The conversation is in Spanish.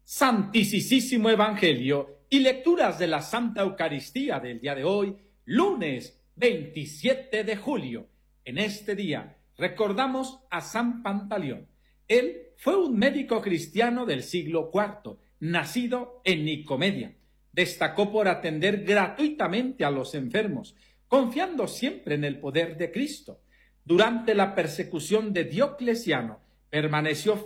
Santísimo Evangelio y lecturas de la Santa Eucaristía del día de hoy, lunes 27 de julio. En este día recordamos a San Pantaleón. Él fue un médico cristiano del siglo IV, nacido en Nicomedia. Destacó por atender gratuitamente a los enfermos, confiando siempre en el poder de Cristo. Durante la persecución de Diocleciano, permaneció